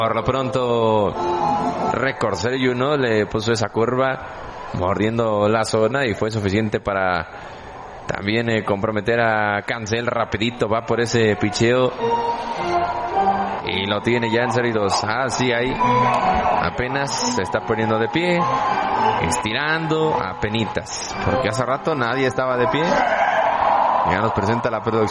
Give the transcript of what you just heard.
Por lo pronto, Récord Sergio no le puso esa curva mordiendo la zona y fue suficiente para también comprometer a Cancel. Rapidito va por ese picheo y lo tiene ya en 0-2. Sí, ahí apenas se está poniendo de pie, estirando apenitas, porque hace rato nadie estaba de pie. Ya nos presenta la producción.